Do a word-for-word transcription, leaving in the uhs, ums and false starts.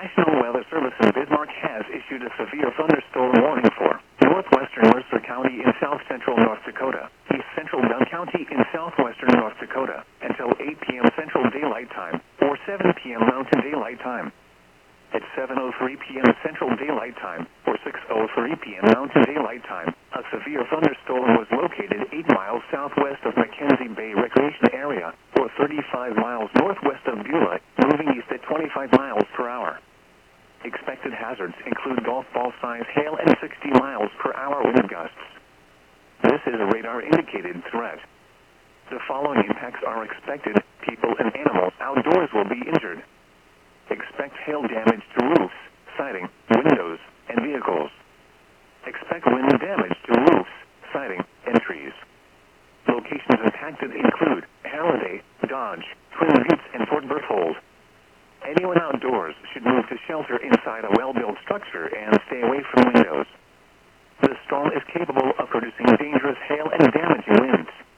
National Weather Service in Bismarck has issued a severe thunderstorm warning for northwestern Mercer County in south central North Dakota, east central Dunn County in southwestern North Dakota, until eight p m Central Daylight Time, or seven p m Mountain Daylight Time. At seven oh three p m Central Daylight Time, or six oh three p m Mountain Daylight Time, a severe thunderstorm was located eight miles southwest of Mackenzie Bay Recreation Area, or thirty-five miles northwest of Beulah, moving east at twenty-five miles per hour. Expected hazards include golf ball-sized hail and sixty miles per hour wind gusts. This is a radar-indicated threat. The following impacts are expected. People and animals outdoors will be injured. Expect hail damage to roofs, siding, windows, and vehicles. Expect wind damage to roofs, siding, and trees. Locations impacted include Halliday, Dodge, Twin Buttes, and Fort Berthold. Anyone outdoors should move to shelter inside a well-built structure and stay away from windows. The storm is capable of producing dangerous hail and damaging winds.